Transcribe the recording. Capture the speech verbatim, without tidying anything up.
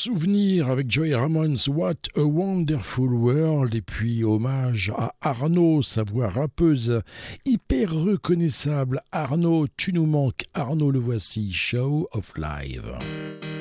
Souvenir avec Joey Ramones, What a Wonderful World, et puis hommage à Arnaud, sa voix rappeuse hyper reconnaissable. Arnaud, tu nous manques. Arnaud, le voici, Show of Live.